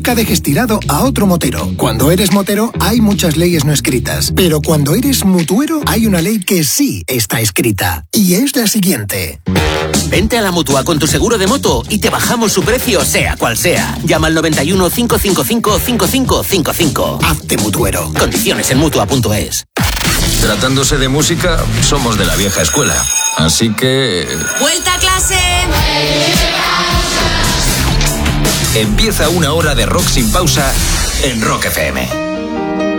nunca dejes tirado a otro motero. Cuando eres motero hay muchas leyes no escritas, pero cuando eres mutuero hay una ley que sí está escrita. Y es la siguiente. Vente a la Mutua con tu seguro de moto y te bajamos su precio sea cual sea. Llama al 91 555 5555. Hazte mutuero. Condiciones en Mutua.es. Tratándose de música, somos de la vieja escuela. Así que... ¡Vuelta a clase! Empieza una hora de rock sin pausa en Rock FM.